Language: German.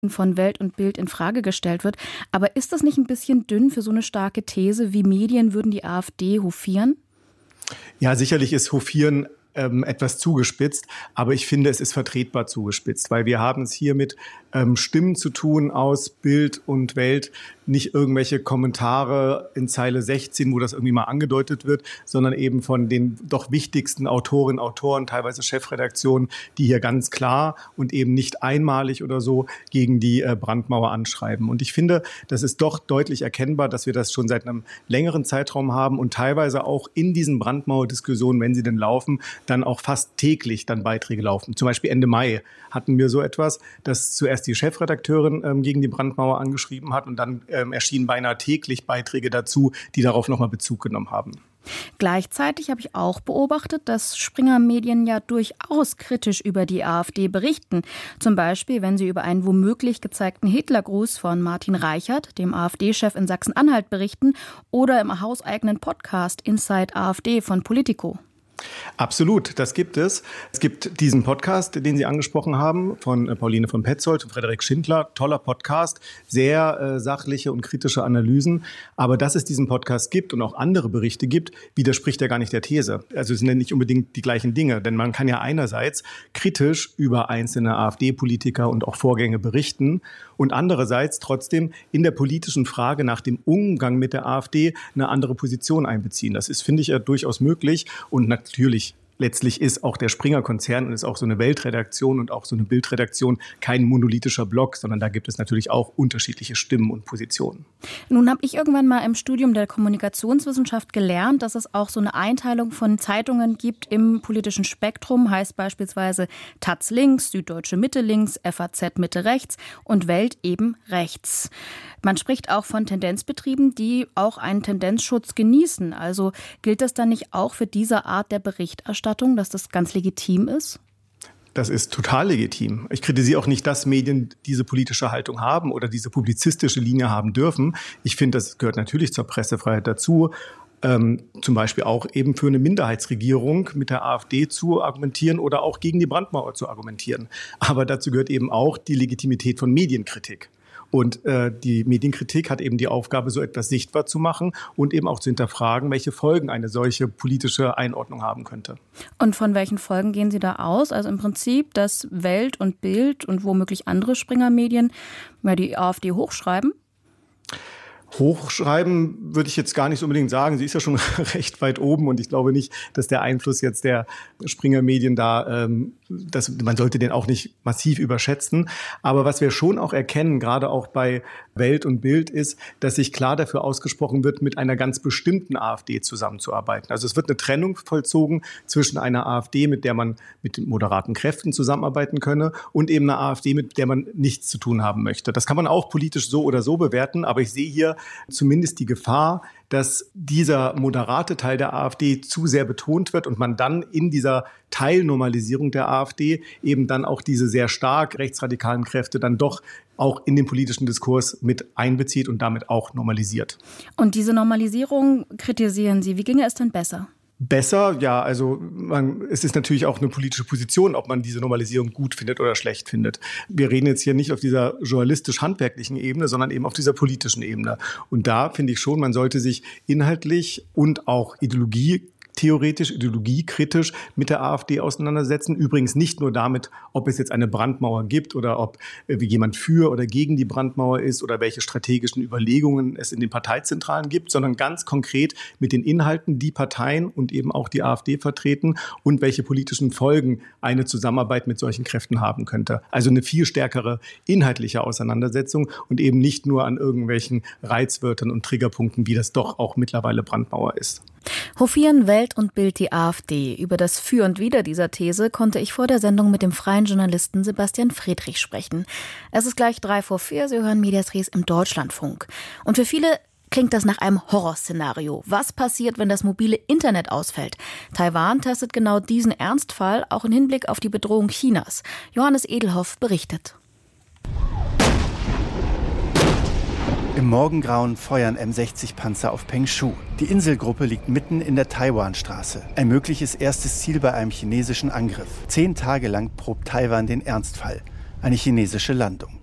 von Welt und Bild in Frage gestellt wird. Aber ist das nicht ein bisschen dünn für so eine starke These, wie Medien würden die AfD hofieren? Ja, sicherlich ist hofieren etwas zugespitzt, aber ich finde, es ist vertretbar zugespitzt, weil wir haben es hier mit Stimmen zu tun aus Bild und Welt, nicht irgendwelche Kommentare in Zeile 16, wo das irgendwie mal angedeutet wird, sondern eben von den doch wichtigsten Autorinnen, Autoren, teilweise Chefredaktionen, die hier ganz klar und eben nicht einmalig oder so gegen die Brandmauer anschreiben. Und ich finde, das ist doch deutlich erkennbar, dass wir das schon seit einem längeren Zeitraum haben und teilweise auch in diesen Brandmauerdiskussionen, wenn sie denn laufen, dann auch fast täglich dann Beiträge laufen. Zum Beispiel Ende Mai hatten wir so etwas, dass zuerst die Chefredakteurin gegen die Brandmauer angeschrieben hat und dann erschienen beinahe täglich Beiträge dazu, die darauf nochmal Bezug genommen haben. Gleichzeitig habe ich auch beobachtet, dass Springer-Medien ja durchaus kritisch über die AfD berichten. Zum Beispiel, wenn sie über einen womöglich gezeigten Hitlergruß von Martin Reichert, dem AfD-Chef in Sachsen-Anhalt, berichten oder im hauseigenen Podcast Inside AfD von Politico. Absolut, das gibt es. Es gibt diesen Podcast, den Sie angesprochen haben, von Pauline von Petzold und Frederik Schindler. Toller Podcast, sehr sachliche und kritische Analysen. Aber dass es diesen Podcast gibt und auch andere Berichte gibt, widerspricht ja gar nicht der These. Also es sind ja nicht unbedingt die gleichen Dinge. Denn man kann ja einerseits kritisch über einzelne AfD-Politiker und auch Vorgänge berichten und andererseits trotzdem in der politischen Frage nach dem Umgang mit der AfD eine andere Position einbeziehen. Das ist, finde ich, ja durchaus möglich und natürlich letztlich ist auch der Springer-Konzern und ist auch so eine Weltredaktion und auch so eine Bildredaktion kein monolithischer Block, sondern da gibt es natürlich auch unterschiedliche Stimmen und Positionen. Nun habe ich irgendwann mal im Studium der Kommunikationswissenschaft gelernt, dass es auch so eine Einteilung von Zeitungen gibt im politischen Spektrum, heißt beispielsweise Taz links, Süddeutsche Mitte links, FAZ Mitte rechts und Welt eben rechts. Man spricht auch von Tendenzbetrieben, die auch einen Tendenzschutz genießen. Also gilt das dann nicht auch für diese Art der Berichterstattung, dass das ganz legitim ist? Das ist total legitim. Ich kritisiere auch nicht, dass Medien diese politische Haltung haben oder diese publizistische Linie haben dürfen. Ich finde, das gehört natürlich zur Pressefreiheit dazu. Zum Beispiel auch eben für eine Minderheitsregierung mit der AfD zu argumentieren oder auch gegen die Brandmauer zu argumentieren. Aber dazu gehört eben auch die Legitimität von Medienkritik. Und die Medienkritik hat eben die Aufgabe, so etwas sichtbar zu machen und eben auch zu hinterfragen, welche Folgen eine solche politische Einordnung haben könnte. Und von welchen Folgen gehen Sie da aus? Also im Prinzip, dass Welt und Bild und womöglich andere Springer-Medien die AfD hochschreiben? Hochschreiben würde ich jetzt gar nicht so unbedingt sagen. Sie ist ja schon recht weit oben und ich glaube nicht, dass der Einfluss jetzt der Springer-Medien da, man sollte den auch nicht massiv überschätzen. Aber was wir schon auch erkennen, gerade auch bei Welt und Bild, ist, dass sich klar dafür ausgesprochen wird, mit einer ganz bestimmten AfD zusammenzuarbeiten. Also es wird eine Trennung vollzogen zwischen einer AfD, mit der man mit moderaten Kräften zusammenarbeiten könne, und eben einer AfD, mit der man nichts zu tun haben möchte. Das kann man auch politisch so oder so bewerten, aber ich sehe hier zumindest die Gefahr, dass dieser moderate Teil der AfD zu sehr betont wird und man dann in dieser Teilnormalisierung der AfD eben dann auch diese sehr stark rechtsradikalen Kräfte dann doch auch in den politischen Diskurs mit einbezieht und damit auch normalisiert. Und diese Normalisierung kritisieren Sie. Wie ginge es denn besser? Besser, ja, also es ist natürlich auch eine politische Position, ob man diese Normalisierung gut findet oder schlecht findet. Wir reden jetzt hier nicht auf dieser journalistisch-handwerklichen Ebene, sondern eben auf dieser politischen Ebene. Und da finde ich schon, man sollte sich inhaltlich und auch ideologiekritisch mit der AfD auseinandersetzen. Übrigens nicht nur damit, ob es jetzt eine Brandmauer gibt oder ob jemand für oder gegen die Brandmauer ist oder welche strategischen Überlegungen es in den Parteizentralen gibt, sondern ganz konkret mit den Inhalten, die Parteien und eben auch die AfD vertreten und welche politischen Folgen eine Zusammenarbeit mit solchen Kräften haben könnte. Also eine viel stärkere inhaltliche Auseinandersetzung und eben nicht nur an irgendwelchen Reizwörtern und Triggerpunkten, wie das doch auch mittlerweile Brandmauer ist. Hofieren Welt und Bild die AfD. Über das Für und Wider dieser These konnte ich vor der Sendung mit dem freien Journalisten Sebastian Friedrich sprechen. Es ist gleich 3:04, Sie hören Medias Res im Deutschlandfunk. Und für viele klingt das nach einem Horrorszenario. Was passiert, wenn das mobile Internet ausfällt? Taiwan testet genau diesen Ernstfall, auch im Hinblick auf die Bedrohung Chinas. Johannes Edelhoff berichtet. Im Morgengrauen feuern M60-Panzer auf Pengshu. Die Inselgruppe liegt mitten in der Taiwanstraße. Ein mögliches erstes Ziel bei einem chinesischen Angriff. 10 Tage lang probt Taiwan den Ernstfall. Eine chinesische Landung.